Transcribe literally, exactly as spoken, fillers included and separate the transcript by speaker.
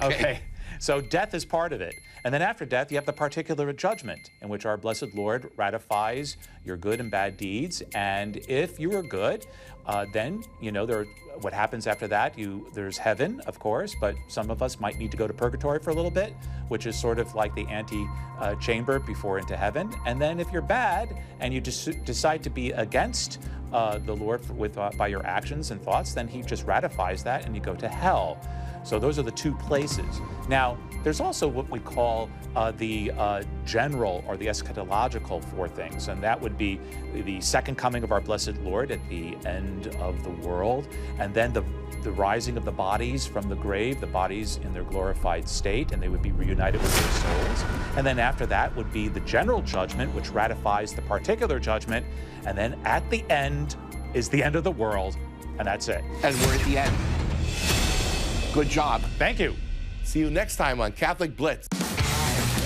Speaker 1: Okay.
Speaker 2: Okay. So death is part of it. And then after death, you have the particular judgment, in which our blessed Lord ratifies your good and bad deeds. And if you are good, uh, then, you know, there, what happens after that, you there's heaven, of course, but some of us might need to go to purgatory for a little bit, which is sort of like the ante-chamber uh, before into heaven. And then if you're bad and you des- decide to be against uh, the Lord for, with, uh, by your actions and thoughts, then he just ratifies that and you go to hell. So those are the two places. Now, there's also what we call uh, the uh, general or the eschatological four things, and that would be the second coming of our blessed Lord at the end of the world, and then the, the rising of the bodies from the grave, the bodies in their glorified state, and they would be reunited with their souls. And then after that would be the general judgment, which ratifies the particular judgment, and then at the end is the end of the world, and that's it.
Speaker 1: And we're at the end. Good job.
Speaker 2: Thank you.
Speaker 1: See you next time on Catholic Blitz.